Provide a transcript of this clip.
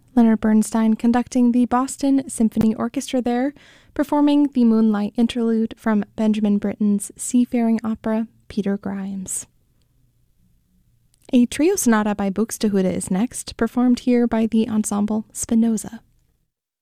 Leonard Bernstein conducting the Boston Symphony Orchestra there, performing the Moonlight Interlude from Benjamin Britten's seafaring opera, Peter Grimes. A trio sonata by Buxtehude is next, performed here by the ensemble Spinoza.